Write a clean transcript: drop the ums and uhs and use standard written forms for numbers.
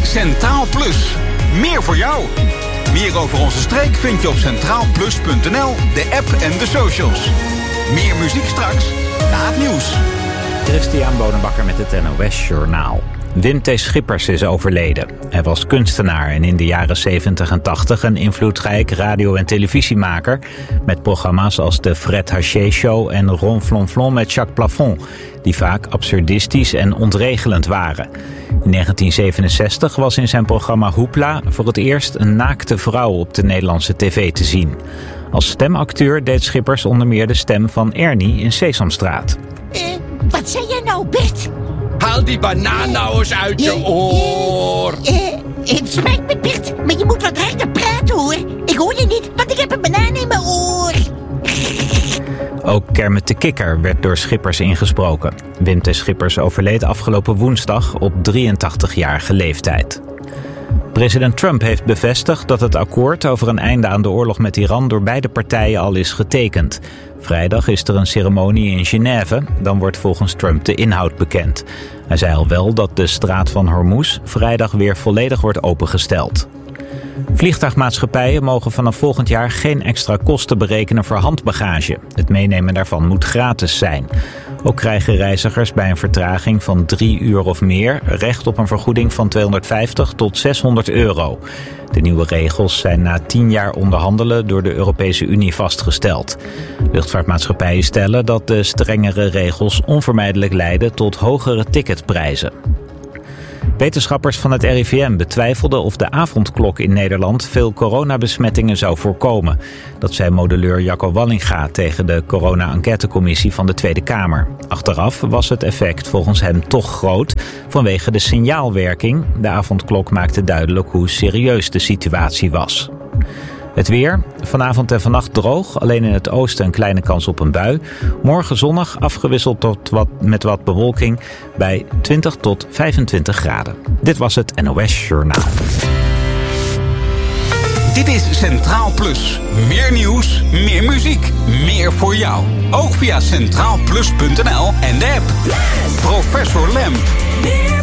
Centraal Plus. Meer voor jou. Meer over onze streek vind je op centraalplus.nl, de app en de socials. Meer muziek straks na het nieuws. Christian Bonenbakker met het NOS Journaal. Wim T. Schippers is overleden. Hij was kunstenaar en in de jaren 70 en 80 een invloedrijk radio- en televisiemaker met programma's als de Fred Haché Show en Ronflonflon met Jacques Plafond, die vaak absurdistisch en ontregelend waren. In 1967 was in zijn programma Hoepla voor het eerst een naakte vrouw op de Nederlandse tv te zien. Als stemacteur deed Schippers onder meer de stem van Ernie in Sesamstraat. Wat zei jij nou, Bert? Haal die banaan nou eens uit je oor. Het spijt me, Bert, maar je moet wat harder praten, hoor. Ik hoor je niet, want ik heb een banaan in mijn oor. Ook Kermit de Kikker werd door Schippers ingesproken. Wim T. Schippers overleed afgelopen woensdag op 83-jarige leeftijd. President Trump heeft bevestigd dat het akkoord over een einde aan de oorlog met Iran door beide partijen al is getekend. Vrijdag is er een ceremonie in Genève, dan wordt volgens Trump de inhoud bekend. Hij zei al wel dat de straat van Hormuz vrijdag weer volledig wordt opengesteld. Vliegtuigmaatschappijen mogen vanaf volgend jaar geen extra kosten berekenen voor handbagage. Het meenemen daarvan moet gratis zijn. Ook krijgen reizigers bij een vertraging van 3 uur of meer recht op een vergoeding van €250 tot €600. De nieuwe regels zijn na 10 jaar onderhandelen door de Europese Unie vastgesteld. Luchtvaartmaatschappijen stellen dat de strengere regels onvermijdelijk leiden tot hogere ticketprijzen. Wetenschappers van het RIVM betwijfelden of de avondklok in Nederland veel coronabesmettingen zou voorkomen. Dat zei modelleur Jacco Wallinga tegen de corona-enquêtecommissie van de Tweede Kamer. Achteraf was het effect volgens hem toch groot vanwege de signaalwerking. De avondklok maakte duidelijk hoe serieus de situatie was. Het weer. Vanavond en vannacht droog. Alleen in het oosten een kleine kans op een bui. Morgen zonnig, afgewisseld met wat bewolking bij 20 tot 25 graden. Dit was het NOS Journaal. Dit is Centraal Plus. Meer nieuws, meer muziek, meer voor jou. Ook via centraalplus.nl en de app. Professor Lamp.